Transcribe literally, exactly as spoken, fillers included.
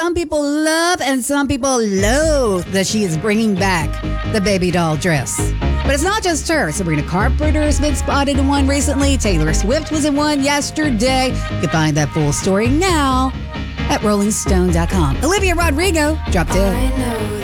some people love and some people loathe that she is bringing back the baby doll dress. But it's not just her. Sabrina Carpenter has been spotted in one recently. Taylor Swift was in one yesterday. You can find that full story now at rolling stone dot com. Olivia Rodrigo dropped in. I know